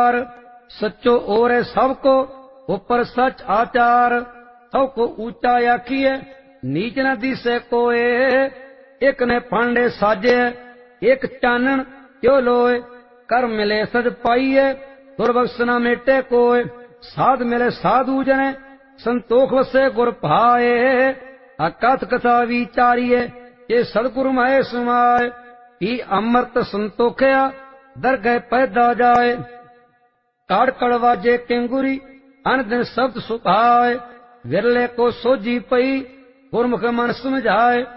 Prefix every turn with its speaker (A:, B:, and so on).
A: पार। सच्चो और है सबको ऊपर सच आचार। सब को ऊंचा आखिए नीच न दिसे कोय। एक ने फांडे साजे एक चानन क्यों लोए। कर मिले सज पाइए दुर्बख्श न मेटे कोय। साध मिले साधु जने संतोख वसे गुर भाए। अकथ कथा विचारिए ये सदगुरु महे सुमाए। ही अमृत संतोखया दरगह पैदा जाए। काड़ कड़वाजे केंगुरी अन दिन शब्द सुभाए। विरले को सोजी पई गुरमुख मन समझाए।